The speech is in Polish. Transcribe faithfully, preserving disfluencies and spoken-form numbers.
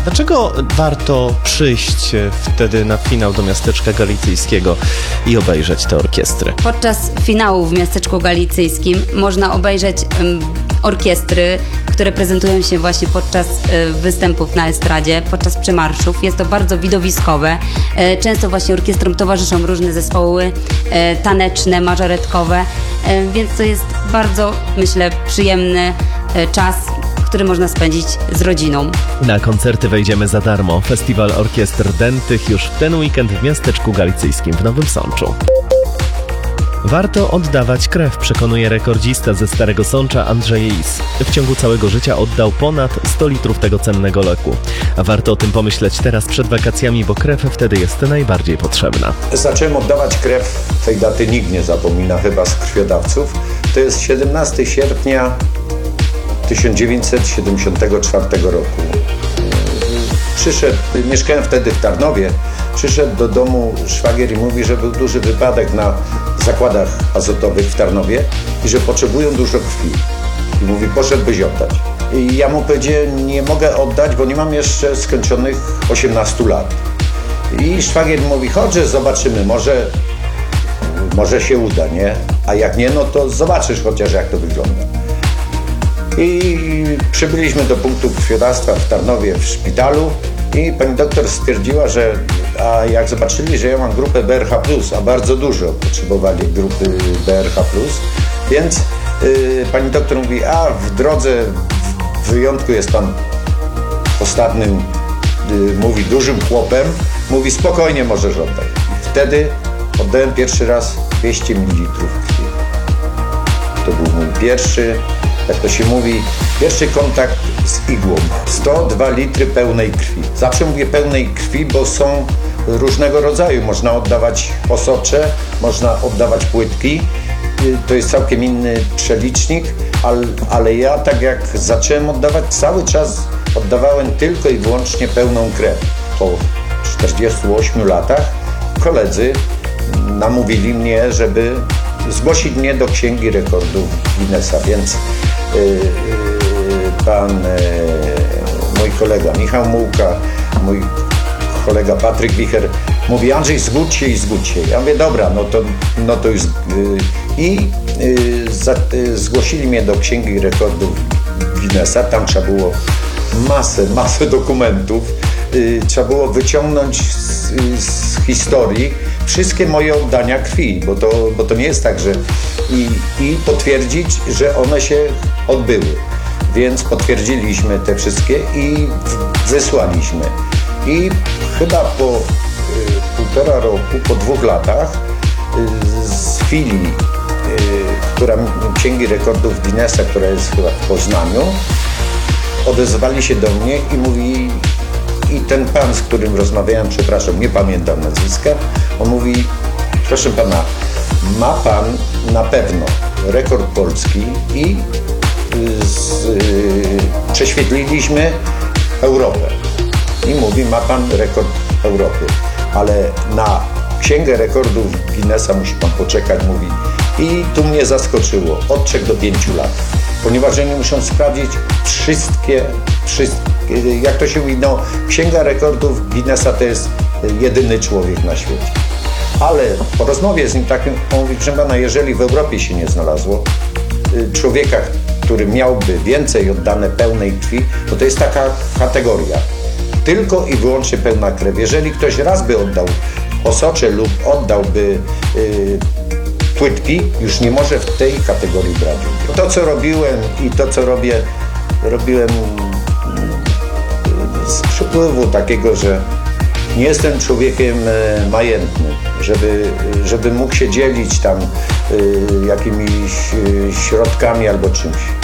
Dlaczego warto przyjść wtedy na finał do Miasteczka Galicyjskiego i obejrzeć te orkiestry? Podczas finału w Miasteczku Galicyjskim można obejrzeć um, orkiestry, które prezentują się właśnie podczas y, występów na estradzie, podczas przemarszów. Jest to bardzo widowiskowe. Y, często właśnie orkiestrom towarzyszą różne zespoły y, taneczne, mażoretkowe, y, więc to jest bardzo, myślę, przyjemny y, czas, który można spędzić z rodziną. Na koncerty wejdziemy za darmo. Festiwal Orkiestr Dętych już w ten weekend w Miasteczku Galicyjskim w Nowym Sączu. Warto oddawać krew, przekonuje rekordzista ze Starego Sącza Andrzej Is. W ciągu całego życia oddał ponad sto litrów tego cennego leku. A warto o tym pomyśleć teraz przed wakacjami, bo krew wtedy jest najbardziej potrzebna. Zacząłem oddawać krew, tej daty nikt nie zapomina chyba z krwiodawców. To jest siedemnastego sierpnia tysiąc dziewięćset siedemdziesiątego czwartego roku. Przyszedł, mieszkałem wtedy w Tarnowie, przyszedł do domu szwagier i mówi, że był duży wypadek na zakładach azotowych w Tarnowie i że potrzebują dużo krwi. I mówi, poszedłbyś oddać. I ja mu powiedziałem, nie mogę oddać, bo nie mam jeszcze skończonych osiemnastu lat. I szwagier mówi, chodź, że zobaczymy, może, może się uda, nie? A jak nie, no to zobaczysz chociaż, jak to wygląda. I przybyliśmy do punktu krwiodawstwa w Tarnowie w szpitalu i pani doktor stwierdziła, że a jak zobaczyli, że ja mam grupę B R H plus, a bardzo dużo potrzebowali grupy B R H plus, więc yy, pani doktor mówi, a w drodze w wyjątku jest pan ostatnim, yy, mówi, dużym chłopem, mówi, spokojnie możesz oddać. I wtedy oddałem pierwszy raz dwieście mililitrów krwi. To był mój pierwszy, jak to się mówi, pierwszy kontakt z igłą. sto dwa litry pełnej krwi. Zawsze mówię pełnej krwi, bo są różnego rodzaju. Można oddawać osocze, można oddawać płytki. To jest całkiem inny przelicznik, ale, ale ja tak jak zacząłem oddawać, cały czas oddawałem tylko i wyłącznie pełną krew. Po czterdziestu ośmiu latach koledzy namówili mnie, żeby zgłosić mnie do Księgi Rekordów Guinnessa, więc Yy, yy, pan yy, mój kolega Michał Mułka, mój kolega Patryk Wicher mówi, Andrzej, zgódź się i zgódź się. Ja mówię, dobra, no to, no to już yy, i yy, za, yy, zgłosili mnie do Księgi Rekordów Guinnessa. Tam trzeba było masę, masę dokumentów, yy, trzeba było wyciągnąć z, z historii wszystkie moje oddania krwi, bo to, bo to nie jest tak, że i, i potwierdzić, że one się odbyły. Więc potwierdziliśmy te wszystkie i wysłaliśmy. I chyba po y, półtora roku, po dwóch latach y, z filii, y, która Księgi Rekordów Guinnessa, która jest chyba w Poznaniu, odezwali się do mnie i mówi, i ten pan, z którym rozmawiałem, przepraszam, nie pamiętam nazwiska, on mówi, proszę pana, ma pan na pewno rekord polski i z, yy, prześwietliliśmy Europę. I mówi, ma pan rekord Europy, ale na Księgę Rekordów Guinnessa musi pan poczekać, mówi. I tu mnie zaskoczyło, od trzech do pięciu lat, ponieważ oni muszą sprawdzić wszystkie, wszystkie, jak to się mówi, no, Księga Rekordów Guinnessa to jest jedyny człowiek na świecie. Ale po rozmowie z nim takim, on mówi, proszę pana, jeżeli w Europie się nie znalazło człowieka, który miałby więcej oddane pełnej krwi, to to jest taka kategoria. Tylko i wyłącznie pełna krew. Jeżeli ktoś raz by oddał osocze lub oddałby yy, płytki, już nie może w tej kategorii brać udziału. To, co robiłem i to, co robię, robiłem z przypływu takiego, że nie jestem człowiekiem majętnym, żeby, żeby mógł się dzielić tam y, jakimiś y, środkami albo czymś.